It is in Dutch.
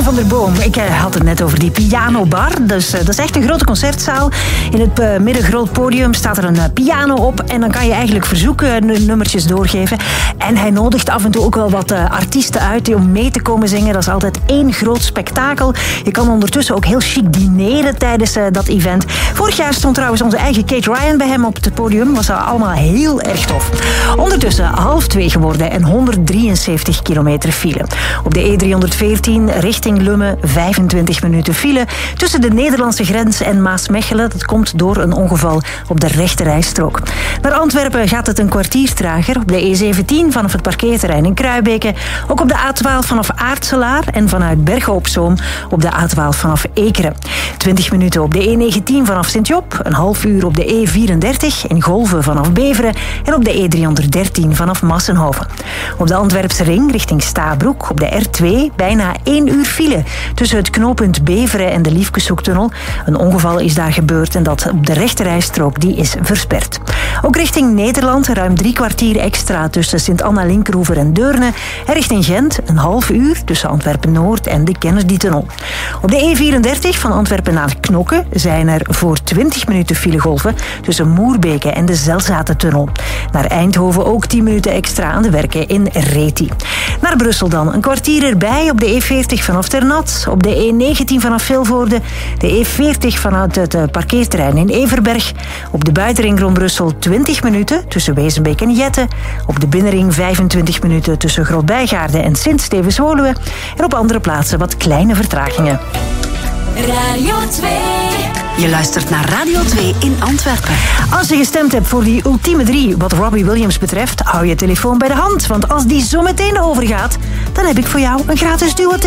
van der Boom. Ik had het net over die pianobar. Dus dat is echt een grote concertzaal. In het midden groot podium staat er een piano op. En dan kan je eigenlijk verzoeknummertjes doorgeven. En hij nodigt af en toe ook wel wat artiesten uit om mee te komen zingen. Dat is altijd één groot spektakel. Je kan ondertussen ook heel chic dineren tijdens dat event. Vorig jaar stond trouwens onze eigen Kate Ryan bij hem op het podium. Was allemaal heel erg tof. Ondertussen 1:30 geworden en 173 kilometer file. Op de E314 richting Lummen 25 minuten file. Tussen de Nederlandse grens en Maasmechelen. Dat komt door een ongeval op de rechterrijstrook. Naar Antwerpen gaat het een kwartier trager. Op de E17 vanaf het parkeerterrein in Kruibeke. Ook op de A12 vanaf Aartselaar. En vanuit Bergen op Zoom op de A12 vanaf Ekeren. 20 minuten op de E19 vanaf Sint-Job. Een half uur op de E34 in Golven vanaf Beveren. En op de E313 vanaf Massenhoven. Op de Antwerpse ring richting Stabroek. Op de R2 bijna 1 uur file. Tussen het knooppunt Beveren en de Liefkeshoektunnel. Een ongeval is daar gebeurd en dat op de rechterrijstrook die is versperd. Ook richting Nederland ruim 3 kwartier extra tussen Sint-Anna-Linkeroever en Deurne. En richting Gent een half uur tussen Antwerpen-Noord en de Kennedytunnel. Op de E34 van Antwerpen naar Knokke zijn er voor 20 minuten filegolven tussen Moerbeke en de Zelzatentunnel. Naar Eindhoven ook 10 minuten extra aan de werken in Reti. Naar Brussel dan een kwartier erbij op de E40 vanaf Ternat, op de E19 vanaf Vilvoorde, de E40 vanuit het parkeerterrein in Everberg, op de buitenring rond Brussel 20 minuten tussen Wezenbeek en Jette, op de binnenring 25 minuten tussen Grootbijgaarden en Sint-Stevens-Woluwe en op andere plaatsen wat kleine vertragingen. Radio 2. Je luistert naar Radio 2 in Antwerpen. Als je gestemd hebt voor die ultieme 3 wat Robbie Williams betreft, hou je telefoon bij de hand. Want als die zo meteen overgaat, dan heb ik voor jou een gratis duo.